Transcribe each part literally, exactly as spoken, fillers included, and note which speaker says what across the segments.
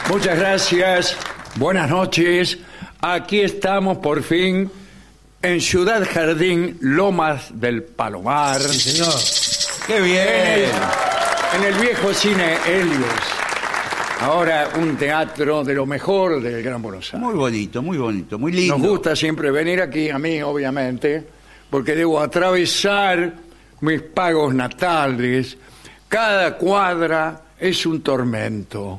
Speaker 1: Muchas gracias. Buenas noches. Aquí estamos por fin en Ciudad Jardín, Lomas del Palomar.
Speaker 2: Sí, señor.
Speaker 1: ¡Qué bien! En el, en el viejo cine Helios. Ahora un teatro de lo mejor del Gran Buenos Aires.
Speaker 3: Muy bonito, muy bonito, muy lindo.
Speaker 1: Nos gusta siempre venir aquí, a mí obviamente, porque debo atravesar mis pagos natales. Cada cuadra es un tormento.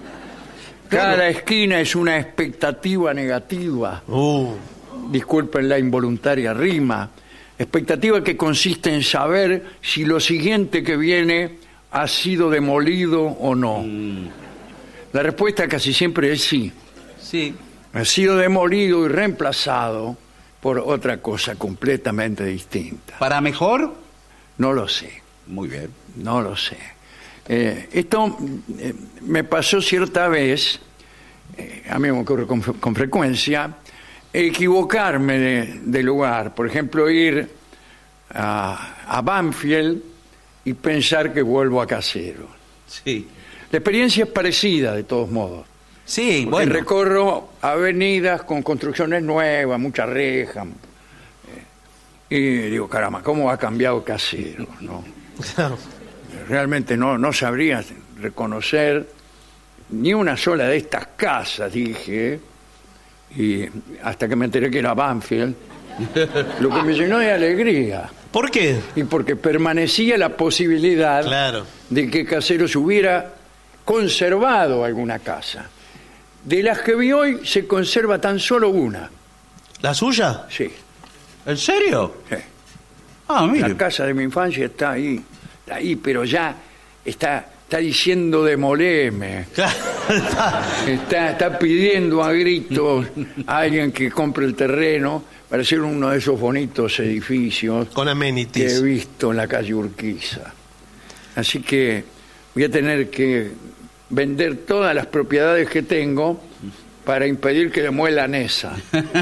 Speaker 1: Cada esquina es una expectativa negativa.
Speaker 2: Uh.
Speaker 1: Disculpen la involuntaria rima. Expectativa que consiste en saber si lo siguiente que viene ha sido demolido o no. Mm. La respuesta casi siempre es sí.
Speaker 3: Sí.
Speaker 1: Ha sido demolido y reemplazado por otra cosa completamente distinta.
Speaker 3: ¿Para mejor?
Speaker 1: No lo sé.
Speaker 3: Muy bien.
Speaker 1: No lo sé. Eh, esto eh, me pasó cierta vez, eh, a mí me ocurre con, con frecuencia, equivocarme de, de lugar. Por ejemplo, ir a, a Banfield y pensar que vuelvo a Caseros.
Speaker 3: Sí.
Speaker 1: La experiencia es parecida, de todos modos.
Speaker 3: Sí,
Speaker 1: Porque
Speaker 3: bueno.
Speaker 1: recorro avenidas con construcciones nuevas, muchas rejas. Eh, y digo, caramba, ¿cómo ha cambiado Caseros, no?
Speaker 2: Claro.
Speaker 1: Realmente no, no sabría reconocer ni una sola de estas casas, dije, y hasta que me enteré que era Banfield, lo que me llenó de alegría.
Speaker 2: ¿Por qué?
Speaker 1: Y porque permanecía la posibilidad
Speaker 2: Claro.
Speaker 1: de que Caseros hubiera conservado alguna casa. De las que vi hoy se conserva tan solo una.
Speaker 2: ¿La suya?
Speaker 1: Sí,
Speaker 3: ¿En serio?
Speaker 1: sí.
Speaker 3: Ah, mire.
Speaker 1: La casa de mi infancia está ahí, está ahí, pero ya está, está diciendo demoleme.
Speaker 2: Claro.
Speaker 1: Está, está pidiendo a gritos a alguien que compre el terreno para hacer uno de esos bonitos edificios
Speaker 2: Con
Speaker 1: que he
Speaker 2: amenities.
Speaker 1: visto en la calle Urquiza. Así que voy a tener que vender todas las propiedades que tengo para impedir que demuelan esa.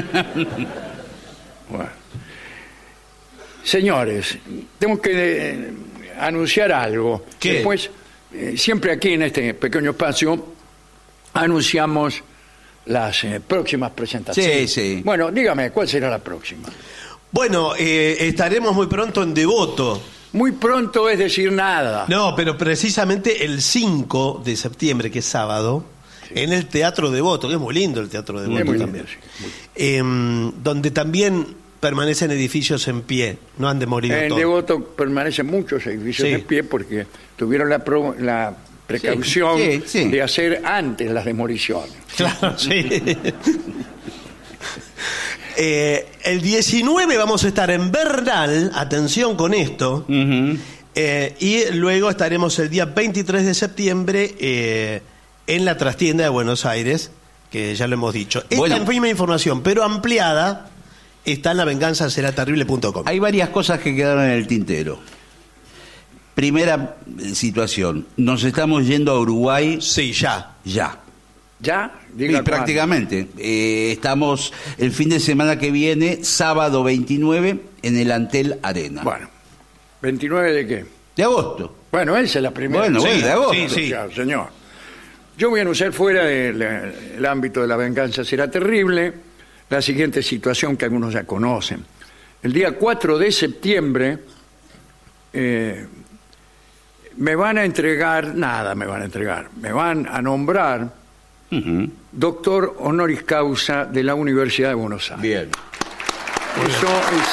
Speaker 1: Bueno. Señores, tengo que eh, anunciar algo.
Speaker 2: ¿Qué?
Speaker 1: Después, eh, siempre aquí en este pequeño espacio, anunciamos las eh, próximas presentaciones.
Speaker 3: Sí, sí.
Speaker 1: Bueno, dígame, ¿cuál será la próxima?
Speaker 2: Bueno, eh, estaremos muy pronto en Devoto.
Speaker 1: Muy pronto es decir nada.
Speaker 2: No, pero precisamente el cinco de septiembre, que es sábado, en el Teatro Devoto, que es muy lindo el Teatro Devoto
Speaker 1: Es muy
Speaker 2: también.
Speaker 1: lindo, sí, muy-
Speaker 2: Eh, donde también permanecen edificios en pie, no han demolido
Speaker 1: En
Speaker 2: todo.
Speaker 1: Devoto permanecen muchos edificios
Speaker 2: Sí.
Speaker 1: en pie porque tuvieron la, pro- la precaución
Speaker 3: Sí, sí, sí.
Speaker 1: de hacer antes las demoliciones.
Speaker 2: Claro, sí. Eh, el diecinueve vamos a estar en Bernal, atención con esto,
Speaker 3: Ujú.
Speaker 2: eh, y luego estaremos el día veintitrés de septiembre eh, en la trastienda de Buenos Aires, que ya lo hemos dicho. Esta
Speaker 3: Bueno.
Speaker 2: misma información, pero ampliada, está en la venganza será terrible punto com.
Speaker 3: Hay varias cosas que quedaron en el tintero. Primera eh, situación. Nos estamos yendo a Uruguay
Speaker 2: Sí, ya.
Speaker 3: ya.
Speaker 1: ¿Ya?
Speaker 3: Y
Speaker 1: Diga cuándo.
Speaker 3: prácticamente. Eh, estamos el fin de semana que viene, sábado veintinueve, en el Antel Arena.
Speaker 1: Bueno, ¿veintinueve de qué?
Speaker 3: De agosto.
Speaker 1: Bueno, esa es la primera.
Speaker 3: Bueno,
Speaker 2: Sí,
Speaker 3: bueno, de agosto.
Speaker 2: sí, sí.
Speaker 1: Claro, señor. Yo voy a anunciar fuera del el ámbito de la venganza será terrible la siguiente situación que algunos ya conocen. El día cuatro de septiembre eh, me van a entregar, nada me van a entregar, me van a nombrar
Speaker 3: Ujú.
Speaker 1: doctor honoris causa de la Universidad de Buenos Aires.
Speaker 3: Bien.
Speaker 1: Eso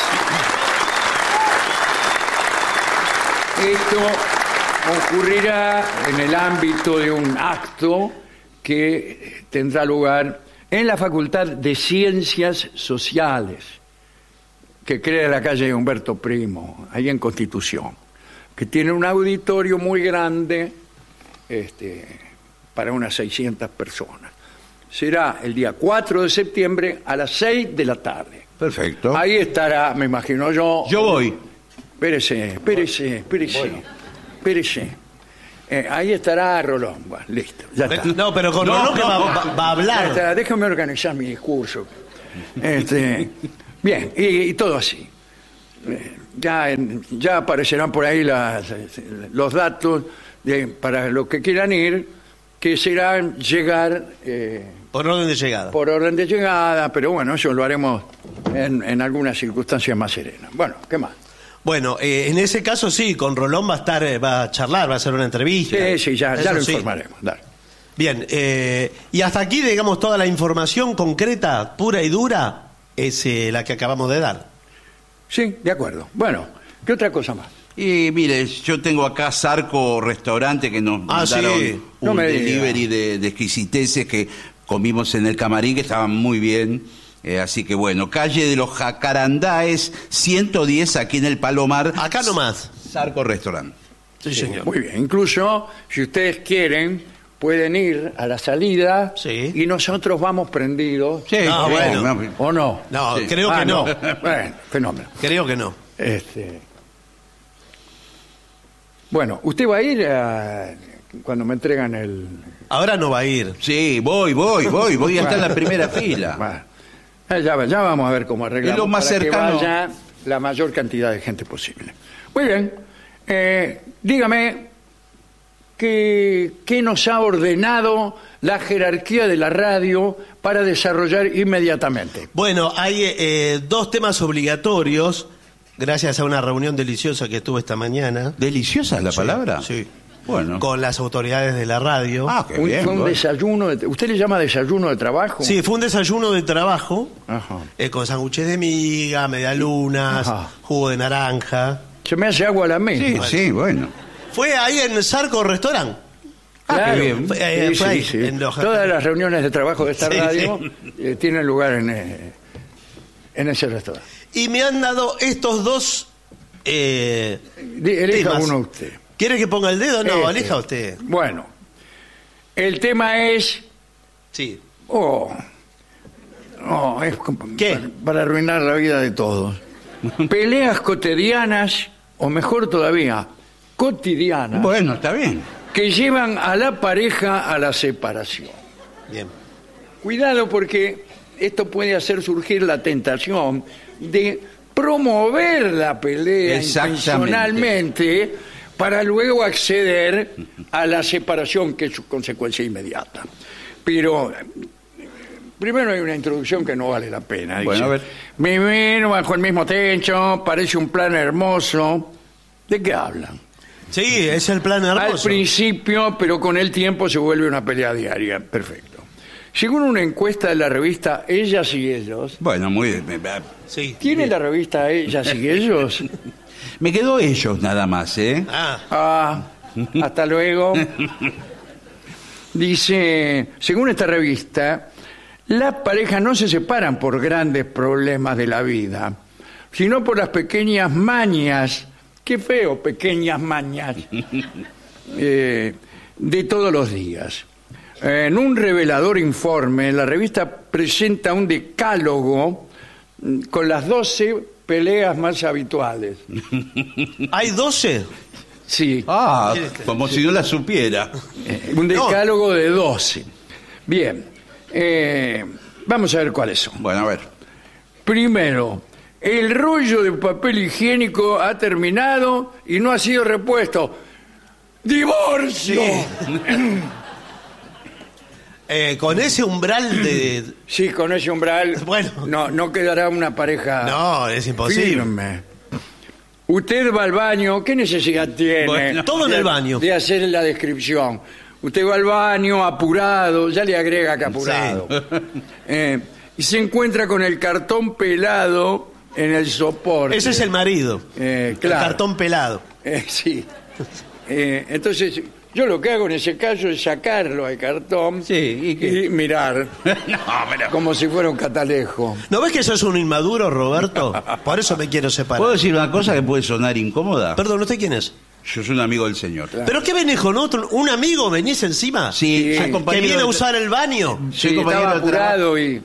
Speaker 1: es... Esto ocurrirá en el ámbito de un acto que tendrá lugar en la Facultad de Ciencias Sociales, que crea la calle Humberto Primo, ahí en Constitución, que tiene un auditorio muy grande este, para unas seiscientas personas. Será el día cuatro de septiembre a las seis de la tarde.
Speaker 3: Perfecto.
Speaker 1: Ahí estará, me imagino yo.
Speaker 3: Yo voy.
Speaker 1: Espérese, espérese, espérese, espérese. Eh, ahí estará Rolón. Bueno, listo, ya está.
Speaker 2: No, pero con
Speaker 3: No,
Speaker 2: Rolón que
Speaker 3: no,
Speaker 2: va,
Speaker 3: no.
Speaker 2: va- va a
Speaker 1: Ya
Speaker 2: hablar.
Speaker 1: está, déjame organizar mi discurso. Este, bien, y, y todo así. Eh, Ya, en- ya aparecerán por ahí las- los datos de, para los que quieran ir. que serán llegar eh,
Speaker 2: Por orden de llegada.
Speaker 1: por orden de llegada, pero bueno, eso lo haremos en, en algunas circunstancias más serenas. Bueno, ¿qué más?
Speaker 2: Bueno, eh, en ese caso sí, con Rolón va a estar, eh, va a charlar, va a hacer una entrevista.
Speaker 1: Sí, sí, ya, ya
Speaker 2: Eso
Speaker 1: lo
Speaker 2: sí.
Speaker 1: informaremos. Dale.
Speaker 2: Bien, eh, y hasta aquí, digamos, toda la información concreta, pura y dura, es eh, la que acabamos de dar.
Speaker 1: Sí, de acuerdo. Bueno, ¿qué otra cosa más?
Speaker 3: Y mire, yo tengo acá Zarco Restaurante que nos
Speaker 2: Ah,
Speaker 3: mandaron
Speaker 2: sí.
Speaker 1: No
Speaker 3: un
Speaker 1: me diga.
Speaker 3: delivery de, de exquisiteces que comimos en el camarín, que estaban muy bien. Eh, así que bueno, calle de los Jacarandáes, ciento diez, aquí en el Palomar.
Speaker 2: Acá nomás.
Speaker 3: Zarco Restaurante.
Speaker 2: Sí, señor.
Speaker 1: Muy bien. Incluso, si ustedes quieren, pueden ir a la salida
Speaker 2: Sí.
Speaker 1: y nosotros vamos prendidos.
Speaker 3: Sí,
Speaker 2: Ah,
Speaker 3: sí,
Speaker 2: bueno.
Speaker 3: no,
Speaker 1: ¿O no?
Speaker 2: No,
Speaker 3: Sí.
Speaker 2: creo
Speaker 1: Ah,
Speaker 2: que no.
Speaker 1: Bueno, fenómeno.
Speaker 2: Creo que no.
Speaker 1: Este, bueno, ¿usted va a ir a- cuando me entregan el...
Speaker 2: Ahora no va a ir.
Speaker 3: Sí, voy, voy, voy, voy a estar en la primera fila.
Speaker 1: Bueno, eh, ya, ya vamos a ver cómo arreglamos
Speaker 3: Es lo más
Speaker 1: para
Speaker 3: cercano.
Speaker 1: que vaya la mayor cantidad de gente posible. Muy bien. Eh, dígame, ¿qué, ¿qué nos ha ordenado la jerarquía de la radio para desarrollar inmediatamente?
Speaker 2: Bueno, hay eh, dos temas obligatorios, gracias a una reunión deliciosa que tuve esta mañana.
Speaker 3: ¿Deliciosa es la
Speaker 2: Sí,
Speaker 3: palabra?
Speaker 2: Sí.
Speaker 3: Bueno.
Speaker 2: Con las autoridades de la radio.
Speaker 3: Ah, qué
Speaker 1: Un-
Speaker 3: bien.
Speaker 1: fue un
Speaker 3: bueno.
Speaker 1: desayuno, de- ¿usted le llama desayuno de trabajo?
Speaker 2: Sí, fue un desayuno de trabajo,
Speaker 1: Ajá.
Speaker 2: eh, con sándwiches de miga, medialunas,
Speaker 1: Ajá.
Speaker 2: jugo de naranja.
Speaker 1: Se me hace agua a la mente.
Speaker 3: Sí, sí, bueno.
Speaker 2: Fue ahí en Zarco Restaurant.
Speaker 1: Claro.
Speaker 3: qué bien.
Speaker 2: Fue, eh,
Speaker 1: Sí,
Speaker 2: fue
Speaker 1: sí,
Speaker 2: ahí,
Speaker 1: sí.
Speaker 2: en los-
Speaker 1: Todas las reuniones de trabajo de esta
Speaker 2: Sí,
Speaker 1: radio
Speaker 2: sí.
Speaker 1: eh, tienen lugar en, eh, en ese restaurante.
Speaker 2: Y me han dado estos dos eh,
Speaker 1: Di- Elija
Speaker 2: temas.
Speaker 1: uno usted.
Speaker 2: ¿Quiere que ponga el dedo? No,
Speaker 1: Este.
Speaker 2: elija usted.
Speaker 1: Bueno, el tema es...
Speaker 2: Sí.
Speaker 1: Oh, oh, es como-
Speaker 2: ¿Qué?
Speaker 1: Para, para arruinar la vida de todos. Peleas cotidianas, o mejor todavía, cotidianas,
Speaker 3: Bueno, está bien.
Speaker 1: que llevan a la pareja a la separación.
Speaker 2: Bien.
Speaker 1: Cuidado porque esto puede hacer surgir la tentación de promover la pelea
Speaker 3: Exactamente.
Speaker 1: intencionalmente para luego acceder a la separación, que es su consecuencia inmediata. Pero eh, primero hay una introducción que no vale la pena.
Speaker 3: Bueno, a ver.
Speaker 1: Vivir bajo el mismo techo, parece un plan hermoso. ¿De qué hablan?
Speaker 2: Sí, es el plan
Speaker 1: Al
Speaker 2: hermoso.
Speaker 1: principio, pero con el tiempo se vuelve una pelea diaria. Perfecto. Según una encuesta de la revista Ellas y Ellos,
Speaker 3: Bueno, muy bien.
Speaker 2: Sí.
Speaker 1: ¿tiene la revista Ellas y Ellos?
Speaker 3: Me quedó ellos nada más, ¿eh?
Speaker 2: Ah,
Speaker 1: Ah, hasta luego. Dice, según esta revista, las parejas no se separan por grandes problemas de la vida, sino por las pequeñas mañas, qué feo, pequeñas mañas, eh, de todos los días. En un revelador informe, la revista presenta un decálogo mm, con las doce peleas más habituales.
Speaker 2: ¿hay doce?
Speaker 1: Sí.
Speaker 3: Ah, como si no la supiera.
Speaker 1: Eh, un decálogo de doce. Bien, eh, vamos a ver cuáles son.
Speaker 3: Bueno, a ver.
Speaker 1: Primero, el rollo de papel higiénico ha terminado y no ha sido repuesto. ¡Divorcio!
Speaker 2: Eh, con ese umbral de...
Speaker 1: Sí, con ese umbral
Speaker 2: Bueno.
Speaker 1: no, no quedará una pareja
Speaker 2: No, es imposible.
Speaker 1: firme. Usted va al baño, ¿qué necesidad tiene?
Speaker 2: Bueno, todo en
Speaker 1: de-
Speaker 2: el baño.
Speaker 1: De hacer la descripción. Usted va al baño apurado, ya le agrega que apurado. Eh, y se encuentra con el cartón pelado en el soporte.
Speaker 2: Ese es el marido.
Speaker 1: Eh,
Speaker 2: El
Speaker 1: claro.
Speaker 2: cartón pelado.
Speaker 1: Eh, sí. Eh, entonces, yo lo que hago en ese caso es sacarlo al cartón
Speaker 3: Sí, ¿y qué?
Speaker 1: mirar
Speaker 3: No, pero...
Speaker 1: como si fuera un catalejo.
Speaker 2: ¿No ves que sos un inmaduro, Roberto? Por eso me quiero separar.
Speaker 3: ¿Puedo decir una cosa que puede sonar incómoda?
Speaker 2: Perdón, ¿usted quién es?
Speaker 3: Yo soy un amigo del señor.
Speaker 2: ¿Pero qué venís con otro? ¿Un amigo venís encima?
Speaker 3: Sí,
Speaker 1: Sí.
Speaker 3: soy
Speaker 2: ¿Que
Speaker 3: compañero
Speaker 2: viene a
Speaker 3: de-
Speaker 2: usar el baño?
Speaker 3: soy
Speaker 1: Sí,
Speaker 3: compañero
Speaker 1: estaba
Speaker 3: de trabajo.
Speaker 1: apurado y...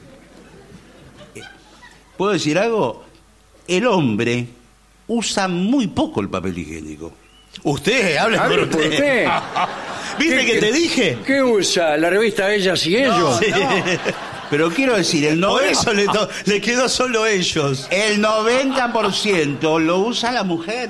Speaker 3: ¿Puedo decir algo? El hombre usa muy poco el papel higiénico.
Speaker 2: Usted, hable por
Speaker 1: Hable por
Speaker 2: usted.
Speaker 1: usted.
Speaker 2: ¿Viste
Speaker 1: ¿Qué-
Speaker 2: que
Speaker 1: qué-
Speaker 2: te dije?
Speaker 1: ¿Qué usa? ¿La revista Ellas y Ellos?
Speaker 2: Sí.
Speaker 3: Pero quiero decir, el
Speaker 2: Por
Speaker 3: noventa
Speaker 2: eso le, to- le quedó solo ellos.
Speaker 3: el noventa por ciento lo usa la mujer.